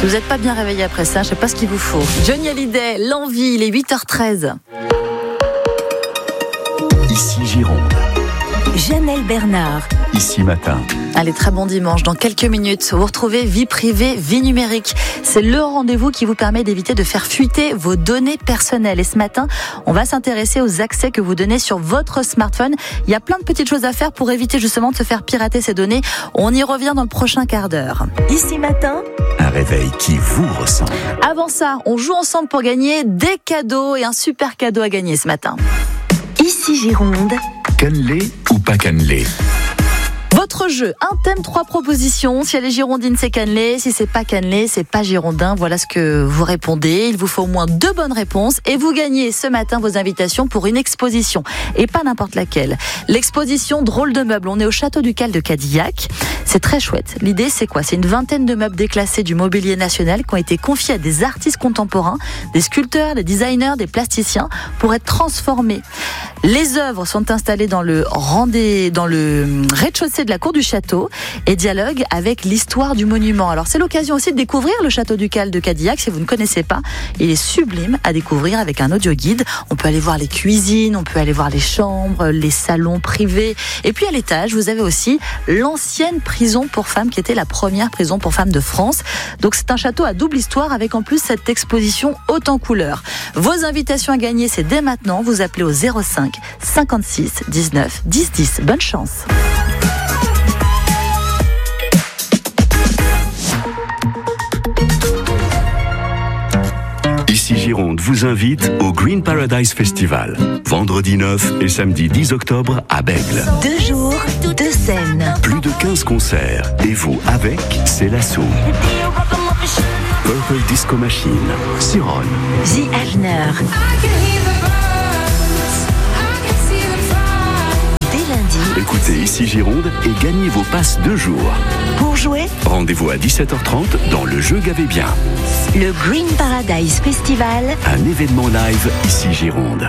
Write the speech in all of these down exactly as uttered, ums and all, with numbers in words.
Si vous n'êtes pas bien réveillé après ça, je ne sais pas ce qu'il vous faut. Johnny Hallyday, l'envie, il est huit heures treize. Ici Gironde. Janelle Bernard. Ici Matin. Allez, très bon dimanche. Dans quelques minutes, vous retrouvez Vie privée, vie numérique. C'est le rendez-vous qui vous permet d'éviter de faire fuiter vos données personnelles. Et ce matin, on va s'intéresser aux accès que vous donnez sur votre smartphone. Il y a plein de petites choses à faire pour éviter justement de se faire pirater ces données. On y revient dans le prochain quart d'heure. Ici Matin. Un réveil qui vous ressemble. Avant ça, on joue ensemble pour gagner des cadeaux et un super cadeau à gagner ce matin. Ici Gironde. Cannelé ou pas cannelé? Votre jeu, un thème, trois propositions. Si elle est girondine, c'est cannelé. Si c'est pas cannelé, c'est pas girondin. Voilà ce que vous répondez. Il vous faut au moins deux bonnes réponses et vous gagnez ce matin vos invitations pour une exposition. Et pas n'importe laquelle. L'exposition Drôle de meubles. On est au Château du Cal de Cadillac. C'est très chouette. L'idée, c'est quoi? C'est une vingtaine de meubles déclassés du mobilier national qui ont été confiés à des artistes contemporains, des sculpteurs, des designers, des plasticiens pour être transformés. Les œuvres sont installées dans le rendez, dans le rez-de-chaussée de la cour du château et dialoguent avec l'histoire du monument. Alors c'est l'occasion aussi de découvrir le Château du Cal de Cadillac si vous ne connaissez pas. Il est sublime à découvrir avec un audio guide. On peut aller voir les cuisines, on peut aller voir les chambres, les salons privés. Et puis à l'étage, vous avez aussi l'ancienne prison pour femmes qui était la première prison pour femmes de France. Donc c'est un château à double histoire avec en plus cette exposition haute en couleurs. Vos invitations à gagner, c'est dès maintenant. Vous appelez au zéro cinq cinquante-six dix-neuf dix dix. Bonne chance. Ici Gironde vous invite au Green Paradise Festival. Vendredi neuf et samedi dix octobre à Bègle. Deux jours, deux scènes. Plus de quinze concerts. Et vous avec, c'est l'assaut. Purple Disco Machine, Siron. J. Agner. Dès lundi. Écoutez Ici Gironde et gagnez vos passes deux jours. Pour jouer, Rendez-vous à dix-sept heures trente dans le jeu Gavez bien. le Green Paradise Festival. Un événement live Ici Gironde.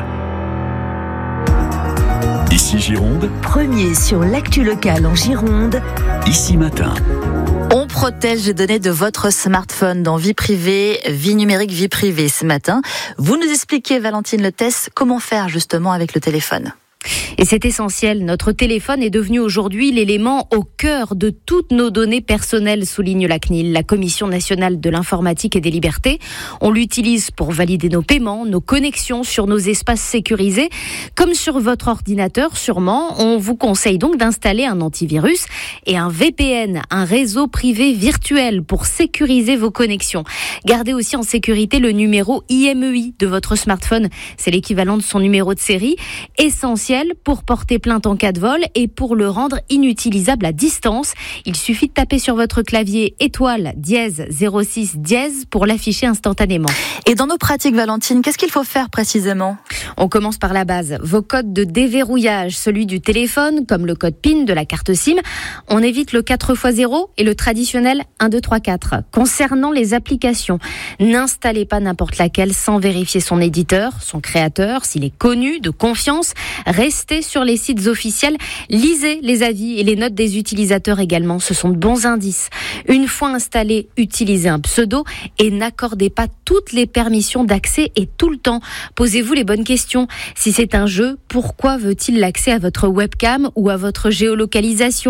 Ici Gironde, Premier sur l'actu locale en Gironde. Ici Matin. On protège les données de votre smartphone dans vie privée, vie numérique, vie privée. Ce matin, vous nous expliquez, Valentine Letès, comment faire justement avec le téléphone. Et c'est essentiel, notre téléphone est devenu aujourd'hui l'élément au cœur de toutes nos données personnelles, souligne la C N I L, la Commission nationale de l'informatique et des libertés. On l'utilise pour valider nos paiements, nos connexions sur nos espaces sécurisés. Comme sur votre ordinateur, sûrement, on vous conseille donc d'installer un antivirus et un V P N, un réseau privé virtuel pour sécuriser vos connexions. Gardez aussi en sécurité le numéro I M E I de votre smartphone. C'est l'équivalent de son numéro de série, essentiel pour porter plainte en cas de vol et pour le rendre inutilisable à distance. Il suffit de taper sur votre clavier étoile dièse zéro six dièse pour l'afficher instantanément. Et dans nos pratiques, Valentine, qu'est-ce qu'il faut faire précisément ? On commence par la base. Vos codes de déverrouillage, celui du téléphone, comme le code PIN de la carte SIM. On évite le quatre fois zéro et le traditionnel un, deux, trois, quatre. Concernant les applications, n'installez pas n'importe laquelle sans vérifier son éditeur, son créateur, s'il est connu, de confiance. Restez sur les sites officiels, lisez les avis et les notes des utilisateurs également, ce sont de bons indices. Une fois installé, utilisez un pseudo et n'accordez pas toutes les permissions d'accès et tout le temps. Posez-vous les bonnes questions. Si c'est un jeu, pourquoi veut-il l'accès à votre webcam ou à votre géolocalisation ?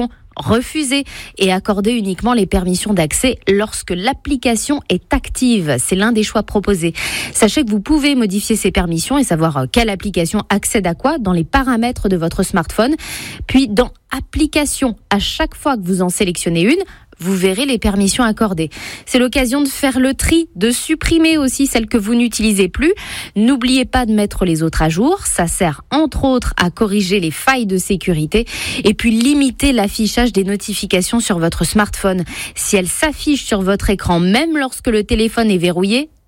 Refusez et accordez uniquement les permissions d'accès lorsque l'application est active. C'est l'un des choix proposés. Sachez que vous pouvez modifier ces permissions et savoir quelle application accède à quoi dans les paramètres de votre smartphone. Puis dans Applications, à chaque fois que vous en sélectionnez une, vous verrez les permissions accordées. C'est l'occasion de faire le tri, de supprimer aussi celles que vous n'utilisez plus. N'oubliez pas de mettre les autres à jour. Ça sert entre autres à corriger les failles de sécurité et puis limiter l'affichage des notifications sur votre smartphone. Si elles s'affichent sur votre écran, même lorsque le téléphone est verrouillé,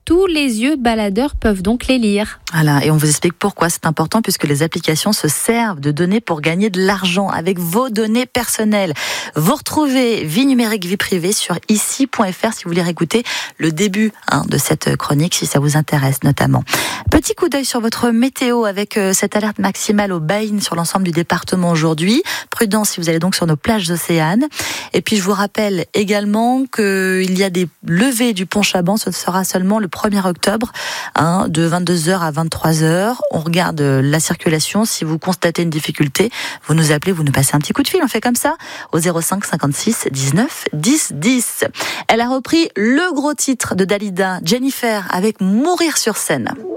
Tous les yeux baladeurs peuvent donc les lire. Voilà, et on vous explique pourquoi c'est important, puisque les applications se servent de données pour gagner de l'argent avec vos données personnelles. Vous retrouvez Vie numérique, vie privée sur ici point f r si vous voulez réécouter le début hein, de cette chronique, si ça vous intéresse notamment. Petit coup d'œil sur votre météo avec euh, cette alerte maximale au bain sur l'ensemble du département aujourd'hui. Prudence si vous allez donc sur nos plages océanes. Et puis je vous rappelle également qu'il y a des levées du pont Chaban, ce sera seulement le premier octobre, hein, de vingt-deux heures à vingt-trois heures. On regarde la circulation. Si vous constatez une difficulté, vous nous appelez, vous nous passez un petit coup de fil. On fait comme ça au zéro cinq cinquante-six dix-neuf dix dix. Elle a repris le gros titre de Dalida, Jennifer, avec Mourir sur scène.